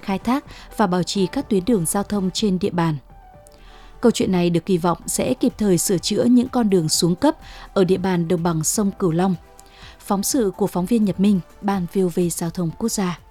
khai thác và bảo trì các tuyến đường giao thông trên địa bàn. Câu chuyện này được kỳ vọng sẽ kịp thời sửa chữa những con đường xuống cấp ở địa bàn đồng bằng sông Cửu Long. Phóng sự của phóng viên Nhật Minh, Ban VOV Giao thông Quốc gia.